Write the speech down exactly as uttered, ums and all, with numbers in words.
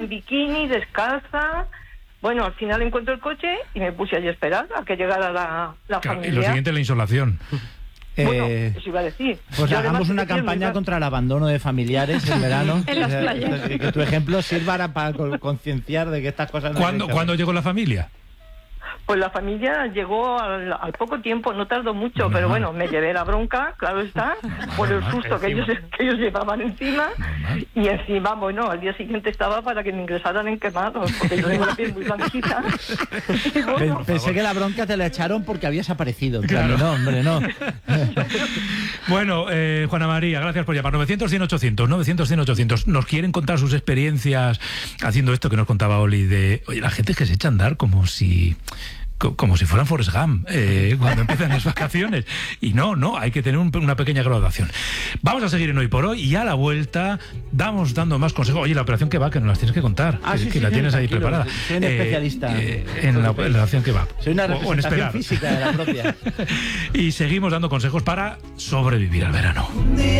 en bikini, descalza. Bueno, al final encuentro el coche y me puse allí a esperar a que llegara la, la Claro, familia. y lo siguiente es la insolación. Bueno, Eh, eso iba a decir. Pues Yo hagamos además una estoy en campaña lugar- contra el abandono de familiares en verano. En las Eh, playas. Que, que tu ejemplo sirva para co- concienciar de que estas cosas no ¿Cuándo, hay que ¿Cuándo llegó la familia? Pues la familia llegó al, al poco tiempo, no tardó mucho, Normal. pero bueno, me llevé la bronca, claro está, por el normal, susto que ellos, encima. que ellos llevaban encima. Normal. Y encima, bueno, al día siguiente estaba para que me ingresaran en quemados, porque yo tengo la piel muy blanquita. Y Pe- bueno, Pensé que la bronca te la echaron porque habías aparecido. En plan, Claro. No, hombre, no. Bueno, eh, Juana María, gracias por llamar. novecientos, cien, ochocientos, novecientos, cien, ochocientos. Nos quieren contar sus experiencias haciendo esto que nos contaba Oli de, oye, la gente que se echa a andar como si... co- como si fueran Forrest Gump eh, cuando empiezan las vacaciones. Y no, no, hay que tener un- una pequeña graduación. Vamos a seguir en Hoy por Hoy y a la vuelta damos dando más consejos. Oye, la operación que va, que nos las tienes que contar, Ah, que, sí, que sí, la sí, tienes ahí tranquilo, preparada. soy un especialista. eh, en, la, en la operación que va. Soy una O- o en representación esperar. física de la propia. Y seguimos dando consejos para sobrevivir al verano.